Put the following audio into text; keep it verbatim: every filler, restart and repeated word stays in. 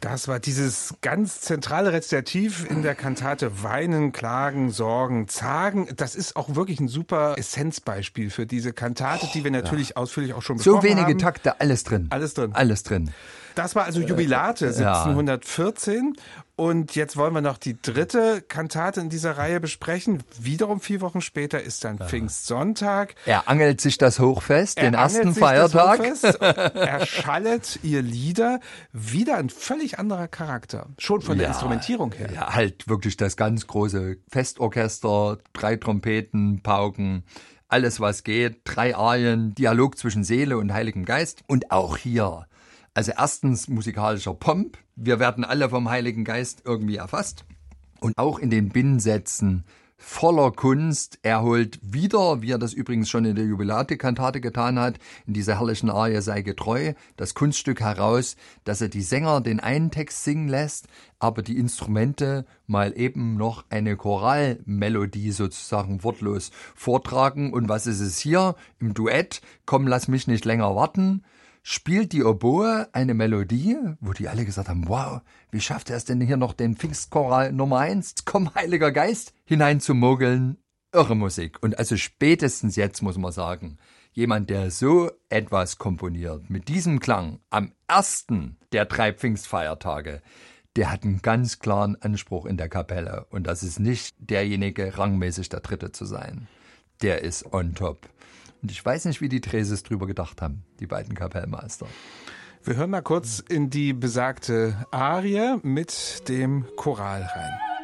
Das war dieses ganz zentrale Rezitativ in der Kantate Weinen, Klagen, Sorgen, Zagen. Das ist auch wirklich ein super Essenzbeispiel für diese Kantate, die wir natürlich ja. ausführlich auch schon besprochen haben. So wenige haben. Takte, alles drin. Alles drin. Alles drin. Das war also Jubilate siebzehnhundertvierzehn. Und jetzt wollen wir noch die dritte Kantate in dieser Reihe besprechen. Wiederum vier Wochen später ist dann ja. Pfingstsonntag. Er angelt sich das Hochfest, er den ersten sich Feiertag. Das Hochfest, er schallet ihr Lieder. Wieder ein völlig anderer Charakter. Schon von ja, der Instrumentierung her. Ja, halt wirklich das ganz große Festorchester, drei Trompeten, Pauken. Alles, was geht, drei Arien, Dialog zwischen Seele und Heiligem Geist. Und auch hier, also erstens musikalischer Pomp. Wir werden alle vom Heiligen Geist irgendwie erfasst. Und auch in den Binnensätzen voller Kunst. Er holt wieder, wie er das übrigens schon in der Jubilate-Kantate getan hat, in dieser herrlichen Arie Sei getreu, das Kunststück heraus, dass er die Sänger den einen Text singen lässt, aber die Instrumente mal eben noch eine Choralmelodie sozusagen wortlos vortragen. Und was ist es hier im Duett? Komm, lass mich nicht länger warten. Spielt die Oboe eine Melodie, wo die alle gesagt haben, wow, wie schafft er es denn hier noch den Pfingstchoral Nummer eins, komm Heiliger Geist, hinein zu mogeln, irre Musik. Und also spätestens jetzt muss man sagen, jemand, der so etwas komponiert, mit diesem Klang, am ersten der drei Pfingstfeiertage, der hat einen ganz klaren Anspruch in der Kapelle. Und das ist nicht derjenige, rangmäßig der Dritte zu sein. Der ist on top. Und ich weiß nicht, wie die Treses drüber gedacht haben, die beiden Kapellmeister. Wir hören mal kurz in die besagte Arie mit dem Choral rein.